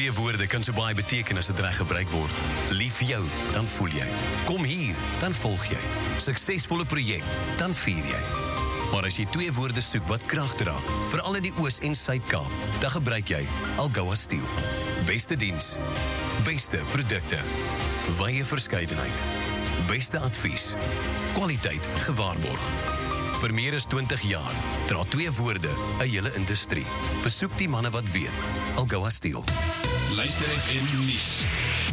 Twee woorde kan so baie beteken as dit reg gebruik word. Lief vir jou, dan voel jy. Kom hier, dan volg jy. Suksesvolle projek, dan vier jy. Maar as jy twee woorde soek wat krag dra, veral in die Oos- en Suid-Kaap, dan gebruik jy Algoa Steel. Beste diens, beste produkte, wye verskeidenheid, beste advies, kwaliteit gewaarborg. Vir meer as 20 jaar dra twee woorde 'n hele industrie. Besoek die manne wat weet. Algoa Steel. Luister FM nuus.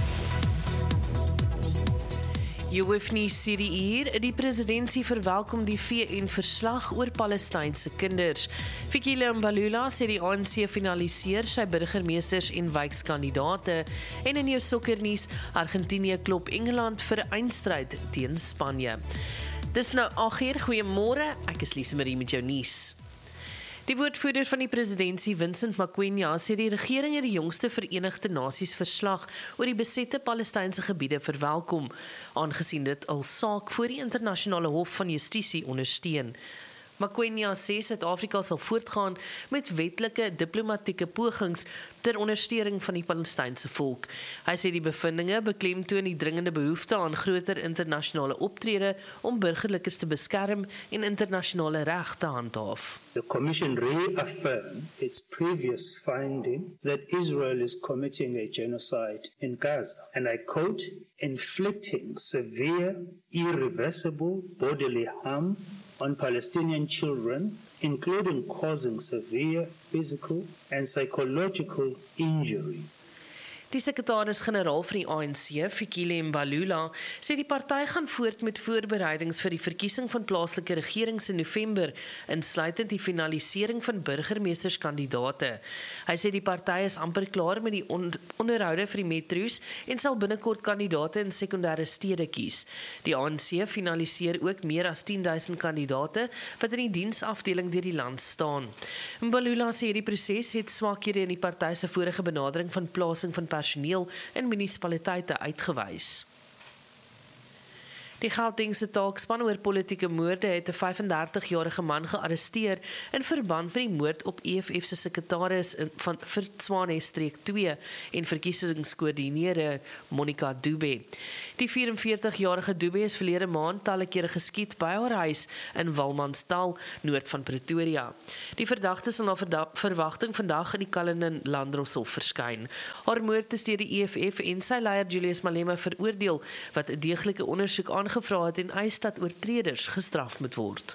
Jy hoef nie Siri hier, die presidentsie verwelkom die VN-verslag oor Palestynse kinders. Fikile Mbalula sê die ANC finaliseer sy burgemeesters en wijkskandidate. En in jou sokkernuus, Argentinië klop Engeland vir 'n eindstryd teen Spanje. Dis nou 8uur, goeiemôre, ek is Lise Marie met jou nuus. Die woordvoerder van die presidentsie, Vincent Makwenya, sê die regering het die jongste Verenigde Nasies verslag oor die besette Palestynse gebiede verwelkom, aangesien dit al saak voor die internasionale hof van justisie ondersteun. Makwenya sê Suid-Afrika sal voortgaan met wetlike diplomatieke pogings ter ondersteuning van die Palestynse volk. Hy sê die bevindinge beklemtoon die dringende behoefte aan groter internasionale optrede om burgerlikes te beskerm en internasionale reg te handhaaf. The Commission reaffirmed its previous finding that Israel is committing a genocide in Gaza, and I quote, inflicting severe, irreversible bodily harm on Palestinian children, including causing severe physical and psychological injury. Die sekretaris-generaal van die ANC, Fikile Mbalula, sê die party gaan voort met voorbereidings vir die verkiesing van plaaslike regerings in November, insluitend die finalisering van burgemeesterskandidaate. Hy sê die party is amper klaar met die onderhoude vir die metro's en sal binnekort kandidaate in sekondêre stede kies. Die ANC finaliseer ook meer as 10,000 kandidaate wat in die diensafdeling deur die land staan. Mbalula sê die proses het swakhede in die party se vorige benadering van plasing van personeel in munisipaliteite uitgewys. Die Gautengse taakspan oor politieke moorde het 'n 35-jarige man gearresteer in verband met die moord op EFF se sekretaris van Tshwane streek 2 en verkiesingskoördineerder Monica Dube. Die 44-jarige Dube is verlede maand talle kere geskiet by haar huis in Walmansdal, noord van Pretoria. Die verdagte sal na verwagting vandag in die Cullinan Landdroshof verskyn. Haar moord is deur die EFF en sy leier Julius Malema veroordeel, wat 'n deeglike ondersoek aangevra het en eis dat oortreders gestraf moet word.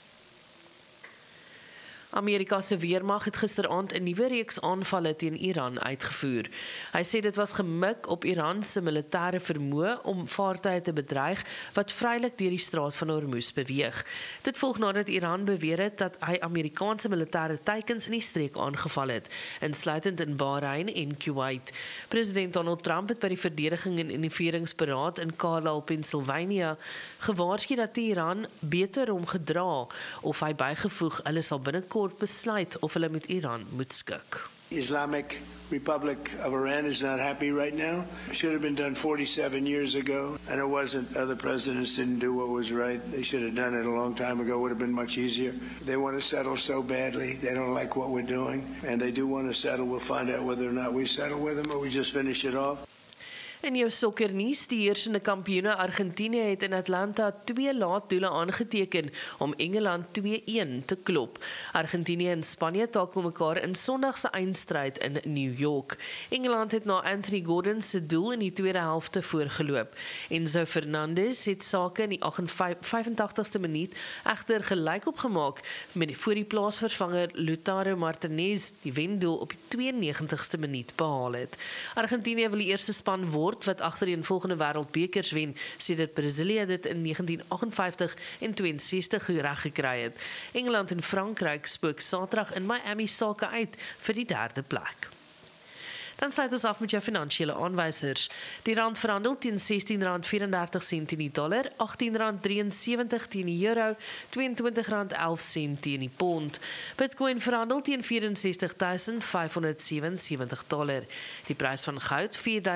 Amerika se weermag het gisteraand 'n nuwe reeks aanvalle teen Iran uitgevoer. Hy sê dit was gemik op Iran se militêre vermoë om vaartuie te bedreig wat vrylik deur die straat van Hormuz beweeg. Dit volg nadat Iran beweer het dat hy Amerikaanse militêre teikens in die streek aangeval het, insluitend in Bahrein en Kuwait. President Donald Trump het by die verdediging en innoveringsberaad in Carlisle, Pennsylvania, gewaarsku dat Iran beter om gedra of hy bygevoeg hulle sal binnekort besluit of hulle met Iran moet skik. Islamic Republic of Iran is not happy right now. It should have been done 47 years ago, and it wasn't. Other presidents didn't do what was right. They should have done it a long time ago. It would have been much easier. They want to settle so badly. They don't like what we're doing, and they do want to settle. We'll find out whether or not we settle with them or we just finish it off. In jou sokkernuus, die heersende kampioene Argentinië het in Atlanta 2 laatdoele aangeteken om Engeland 2-1 te klop. Argentinië en Spanje takel mekaar in Sondag se eindstryd in New York. Engeland het na Anthony Gordon se doel in die tweede helfte voorgeloop. Enzo Fernandez het sake in die 85ste minuut egter gelyk opgemaak met voor die plaasvervanger Lautaro Martinez die wendoel op die 92ste minuut behaal het. Argentinië wil die eerste span word wat agtereenvolgende wêreldbekers wen, sedert Brasilië dit in 1958 en 62 reg gekry het. Engeland en Frankryk spook Saterdag in Miami sake uit vir die 3de plek. Dan sluit ons af met jou finansiële aanwysers. Die rand verhandel teen R16.34 teen die dollar, R18.73 teen die euro, R22.11 teen die pond. Bitcoin verhandel teen $64,577. Die prys van goud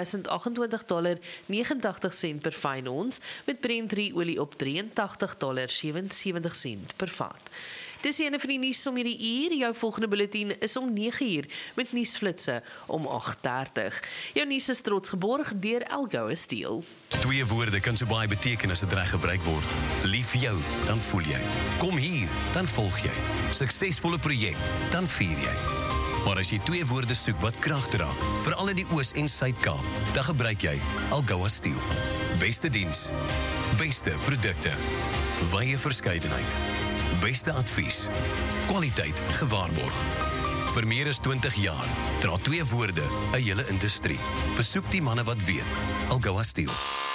$4.028.89 per fyn ons, met Brent olie op $83.77 per vat. Dis ene van die nuus om hierdie uur. Jou volgende bulletin is om 9uur met nuusflitse om 8:30. Jou nuus is trots geborg deur Elgoa Steel. 2 woorde kan so baie beteken as dit reg gebruik word. Lief vir jou, dan voel jy. Kom hier, dan volg jy. Suksesvolle projek, dan vier jy. Maar as jy 2 woorde soek wat krag dra, veral in die Oos- en Suid-Kaap, dan gebruik jy Elgoa Steel. Beste diens, beste produkte, wye verskeidenheid, beste advies, kwaliteit gewaarborg. Vir meer as 20 jaar dra 2 woorde 'n hele industrie. Besoek die manne wat weet. Elgoa Steel.